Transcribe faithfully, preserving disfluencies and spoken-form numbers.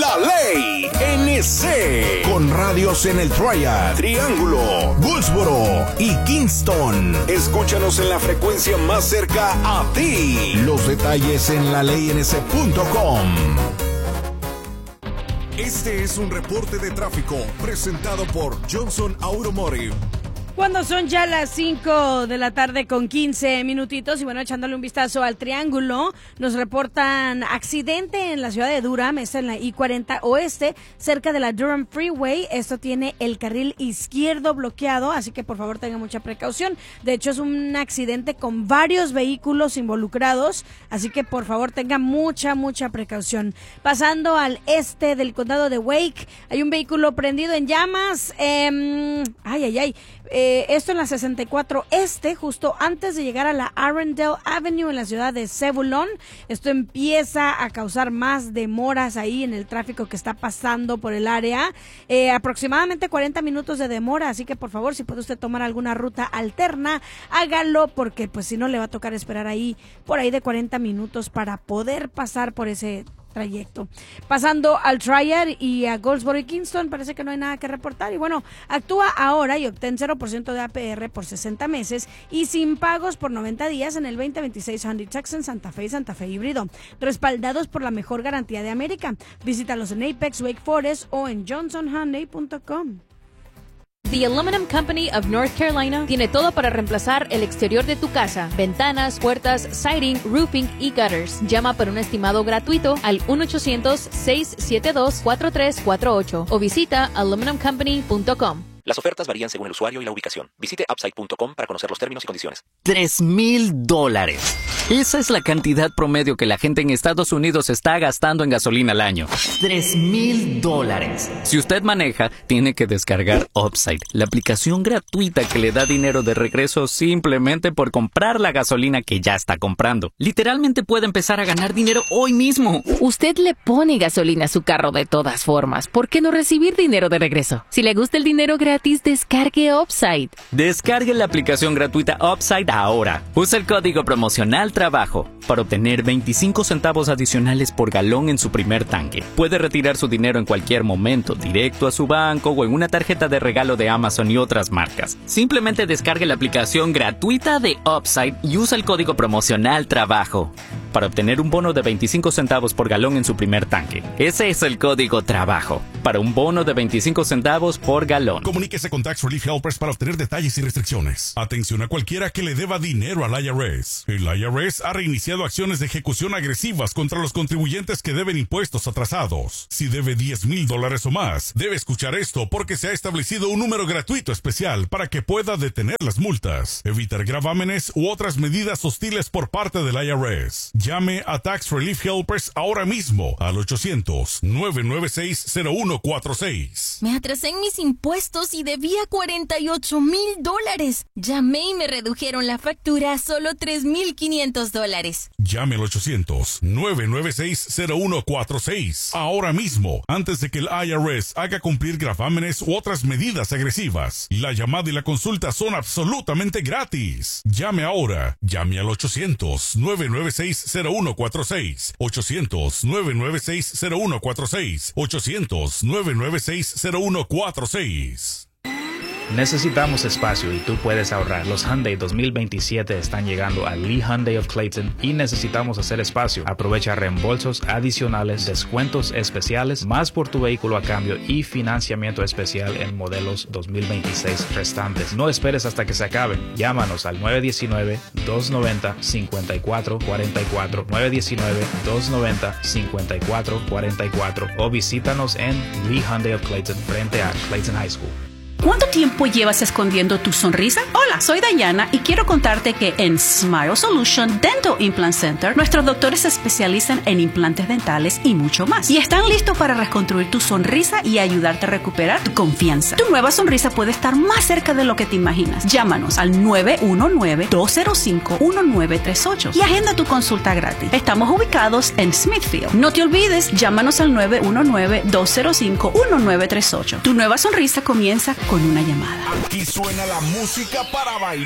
La Ley N C. Con radios en el Triad, Triángulo, Goldsboro y Kingston. Escúchanos en la frecuencia más cerca a ti. Los detalles en la ley n c punto com. Este es un reporte de tráfico presentado por Johnson Automotive. Cuando son ya las cinco de la tarde con quince minutitos y bueno, echándole un vistazo al Triángulo, nos reportan accidente en la ciudad de Durham, está en la I cuarenta Oeste, cerca de la Durham Freeway. Esto tiene el carril izquierdo bloqueado, así que por favor tenga mucha precaución. De hecho es un accidente con varios vehículos involucrados, así que por favor tenga mucha, mucha precaución. Pasando al este del condado de Wake, hay un vehículo prendido en llamas, eh, ay, ay, ay, Eh, esto en la sesenta y cuatro Este, justo antes de llegar a la Arundel Avenue en la ciudad de Zebulon. Esto empieza a causar más demoras ahí en el tráfico que está pasando por el área. Eh, aproximadamente cuarenta minutos de demora, así que por favor, si puede usted tomar alguna ruta alterna, hágalo, porque pues si no le va a tocar esperar ahí por ahí de cuarenta minutos para poder pasar por ese trayecto. Pasando al Triad y a Goldsboro y Kingston, parece que no hay nada que reportar. Y bueno, actúa ahora y obtén cero por ciento de A P R por sesenta meses y sin pagos por noventa días en el veinte veintiséis Hyundai Tucson, Santa Fe y Santa Fe híbrido. Respaldados por la mejor garantía de América. Visítalos en Apex, Wake Forest o en johnson hyundai punto com. The Aluminum Company of North Carolina tiene todo para reemplazar el exterior de tu casa: ventanas, puertas, siding, roofing y gutters. Llama por un estimado gratuito al uno ochocientos, seis siete dos, cuatro tres cuatro ocho o visita aluminum company punto com. Las ofertas varían según el usuario y la ubicación. Visite upside punto com para conocer los términos y condiciones. Tres mil dólares. Esa es la cantidad promedio que la gente en Estados Unidos está gastando en gasolina al año. Tres mil dólares. Si usted maneja, tiene que descargar Upside, la aplicación gratuita que le da dinero de regreso simplemente por comprar la gasolina que ya está comprando. Literalmente puede empezar a ganar dinero hoy mismo. Usted le pone gasolina a su carro de todas formas. ¿Por qué no recibir dinero de regreso? Si le gusta el dinero gratis, descargue Upside. Descargue la aplicación gratuita Upside ahora. Usa el código promocional TRABAJO para obtener veinticinco centavos adicionales por galón en su primer tanque. Puede retirar su dinero en cualquier momento, directo a su banco o en una tarjeta de regalo de Amazon y otras marcas. Simplemente descargue la aplicación gratuita de Upside y usa el código promocional TRABAJO para obtener un bono de veinticinco centavos por galón en su primer tanque. Ese es el código TRABAJO para un bono de veinticinco centavos por galón. Comuníquese con Tax Relief Helpers para obtener detalles y restricciones. Atención a cualquiera que le deba dinero al I R S. El I R S ha reiniciado acciones de ejecución agresivas contra los contribuyentes que deben impuestos atrasados. Si debe diez mil dólares o más, debe escuchar esto porque se ha establecido un número gratuito especial para que pueda detener las multas, evitar gravámenes u otras medidas hostiles por parte del I R S. Llame a Tax Relief Helpers ahora mismo al ochocientos, nueve nueve seis, cero uno cuatro seis. Me atrasé en mis impuestos y debía cuarenta y ocho mil dólares. Llamé y me redujeron la factura a solo tres mil quinientos dólares. Llame al ochocientos, nueve nueve seis, cero uno cuatro seis ahora mismo, antes de que el I R S haga cumplir gravámenes u otras medidas agresivas. La llamada y la consulta son absolutamente gratis. Llame ahora. Llame al ochocientos, nueve nueve seis, cero uno cuatro seis, ochocientos, nueve nueve seis, cero uno cuatro seis, ochocientos, nueve nueve seis, cero uno cuatro seis. Necesitamos espacio y tú puedes ahorrar. Los Hyundai dos mil veintisiete están llegando a Lee Hyundai of Clayton y necesitamos hacer espacio. Aprovecha reembolsos adicionales, descuentos especiales, más por tu vehículo a cambio y financiamiento especial en modelos dos mil veintiséis restantes. No esperes hasta que se acaben. Llámanos al nueve uno nueve, dos nueve cero, cinco cuatro cuatro cuatro, nueve uno nueve, dos nueve cero, cinco cuatro cuatro cuatro o visítanos en Lee Hyundai of Clayton frente a Clayton High School. ¿Cuánto tiempo llevas escondiendo tu sonrisa? Hola, soy Dayana y quiero contarte que en Smile Solution Dental Implant Center nuestros doctores se especializan en implantes dentales y mucho más. Y están listos para reconstruir tu sonrisa y ayudarte a recuperar tu confianza. Tu nueva sonrisa puede estar más cerca de lo que te imaginas. Llámanos al nueve uno nueve, dos cero cinco, uno nueve tres ocho y agenda tu consulta gratis. Estamos ubicados en Smithfield. No te olvides, llámanos al nueve uno nueve, dos cero cinco, uno nueve tres ocho. Tu nueva sonrisa comienza con una llamada. Aquí suena la música para bailar.